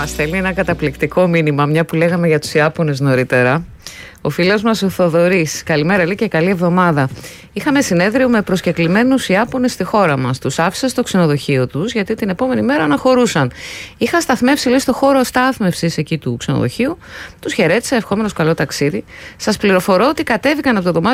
Μας στέλνει ένα καταπληκτικό μήνυμα, μια που λέγαμε για τους Ιάπωνες νωρίτερα. Ο φίλος μας ο Θοδωρής. Καλημέρα, λέει, και καλή εβδομάδα. Είχαμε συνέδριο με προσκεκλημένους Ιάπωνες στη χώρα μας. Τους άφησα στο ξενοδοχείο τους, γιατί την επόμενη μέρα αναχωρούσαν. Είχα σταθμεύσει, λέει, στο χώρο στάθμευσης εκεί του ξενοδοχείου. Τους χαιρέτησα, ευχόμενος καλό ταξίδι. Σας πληροφορώ ότι κατέβηκαν από το δωμάτιο